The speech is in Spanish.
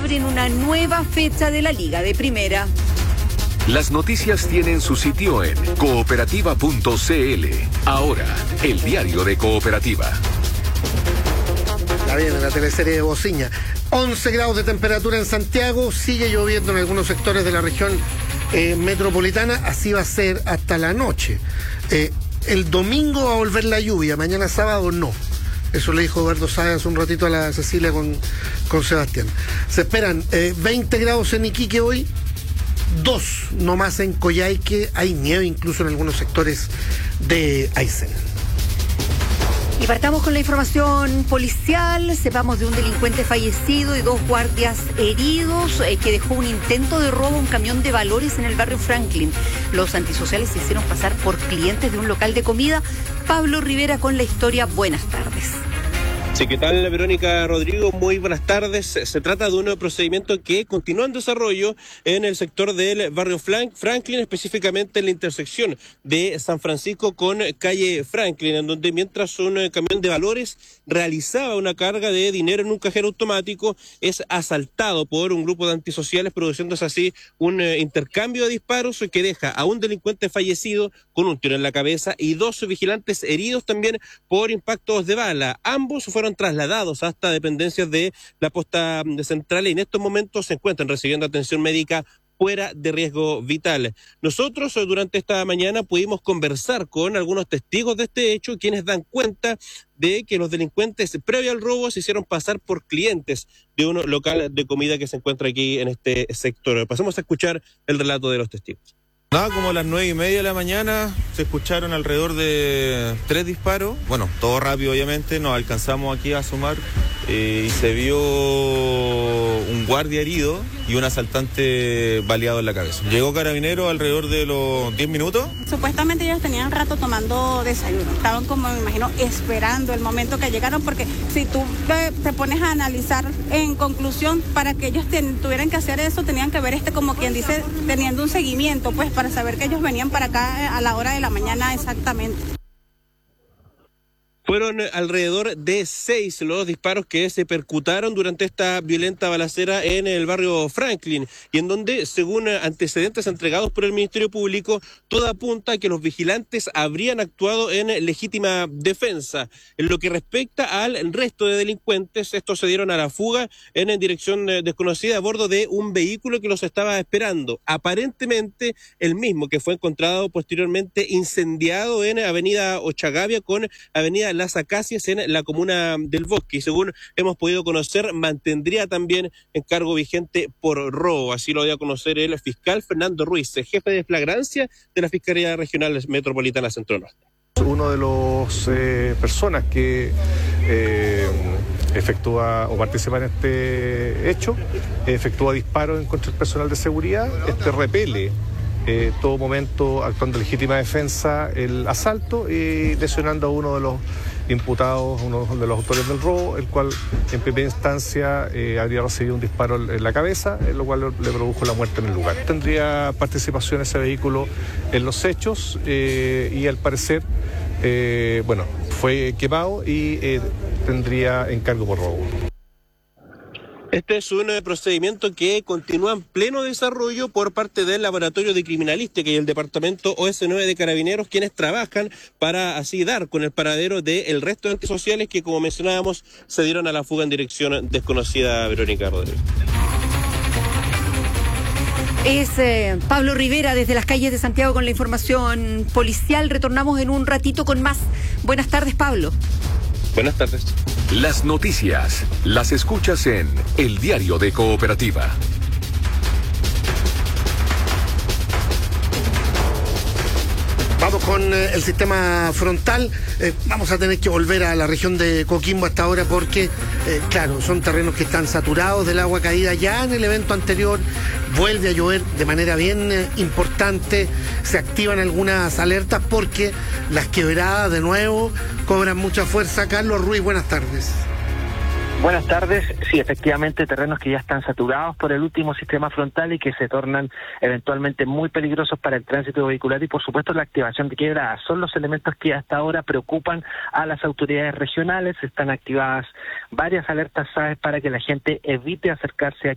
abren una nueva fecha de la Liga de Primera. Las noticias tienen su sitio en cooperativa.cl. Ahora, el diario de Cooperativa. Está bien, en la teleserie de Bociña. 11 grados de temperatura en Santiago, sigue lloviendo en algunos sectores de la región metropolitana, así va a ser hasta la noche. El domingo va a volver la lluvia, mañana sábado no. Eso le dijo Eduardo Sáez hace un ratito a la Cecilia con Sebastián. Se esperan 20 grados en Iquique hoy, 2 nomás en Coyhaique, hay nieve incluso en algunos sectores de Aysén. Y partamos con la información policial. Sepamos de un delincuente fallecido y 2 guardias heridos que dejó un intento de robo a un camión de valores en el barrio Franklin. Los antisociales se hicieron pasar por clientes de un local de comida. Pablo Rivera con la historia. Buenas tardes. Sí, ¿qué tal, Verónica, Rodrigo? Muy buenas tardes. Se trata de un procedimiento que continúa en desarrollo en el sector del barrio Franklin, específicamente en la intersección de San Francisco con calle Franklin, en donde mientras un camión de valores realizaba una carga de dinero en un cajero automático, es asaltado por un grupo de antisociales, produciéndose así un intercambio de disparos que deja a un delincuente fallecido con un tiro en la cabeza y 2 vigilantes heridos también por impactos de bala. Ambos fueron trasladados hasta dependencias de la posta central y en estos momentos se encuentran recibiendo atención médica fuera de riesgo vital. Nosotros durante esta mañana pudimos conversar con algunos testigos de este hecho, quienes dan cuenta de que los delincuentes previo al robo se hicieron pasar por clientes de un local de comida que se encuentra aquí en este sector. Pasemos a escuchar el relato de los testigos. Nada, como a las 9:30 de la mañana se escucharon alrededor de 3 disparos. Bueno, todo rápido obviamente, nos alcanzamos aquí a sumar y se vio un guardia herido y un asaltante baleado en la cabeza. Llegó Carabinero alrededor de los 10 minutos. Supuestamente ellos tenían rato tomando desayuno. Estaban como, me imagino, esperando el momento que llegaron, porque si tú te pones a analizar en conclusión, para que ellos tuvieran que hacer eso, tenían que ver como quien dice, teniendo un seguimiento, pues, para saber que ellos venían para acá a la hora de la mañana exactamente. Fueron alrededor de 6 los disparos que se percutaron durante esta violenta balacera en el barrio Franklin y en donde, según antecedentes entregados por el Ministerio Público, todo apunta a que los vigilantes habrían actuado en legítima defensa. En lo que respecta al resto de delincuentes, estos se dieron a la fuga en dirección desconocida a bordo de un vehículo que los estaba esperando. Aparentemente el mismo que fue encontrado posteriormente incendiado en Avenida Ochagavia con Avenida Las Acacias en la comuna del Bosque, y según hemos podido conocer, mantendría también encargo vigente por robo. Así lo dio a conocer el fiscal Fernando Ruiz, jefe de flagrancia de la Fiscalía Regional Metropolitana Centro Norte. Uno de los personas que efectúa o participa en este hecho, efectúa disparos en contra del personal de seguridad, repele todo momento actuando en legítima defensa el asalto y lesionando a uno de los imputados, uno de los autores del robo, el cual en primera instancia habría recibido un disparo en la cabeza, lo cual le produjo la muerte en el lugar. Tendría participación ese vehículo en los hechos y al parecer, fue quemado y tendría encargo por robo. Este es un procedimiento que continúa en pleno desarrollo por parte del Laboratorio de Criminalística y el Departamento OS9 de Carabineros, quienes trabajan para así dar con el paradero del resto de antisociales que, como mencionábamos, se dieron a la fuga en dirección desconocida. Verónica Rodríguez. Es Pablo Rivera desde las calles de Santiago con la información policial. Retornamos en un ratito con más. Buenas tardes, Pablo. Buenas tardes. Las noticias las escuchas en El Diario de Cooperativa. Vamos con el sistema frontal. Vamos a tener que volver a la región de Coquimbo hasta ahora porque, claro, son terrenos que están saturados del agua caída ya en el evento anterior. Vuelve a llover de manera bien importante. Se activan algunas alertas porque las quebradas de nuevo cobran mucha fuerza. Carlos Ruiz, buenas tardes. Buenas tardes. Sí, efectivamente, terrenos que ya están saturados por el último sistema frontal y que se tornan eventualmente muy peligrosos para el tránsito vehicular y, por supuesto, la activación de quebradas. Son los elementos que hasta ahora preocupan a las autoridades regionales. Están activadas varias alertas, ¿sabes?, para que la gente evite acercarse a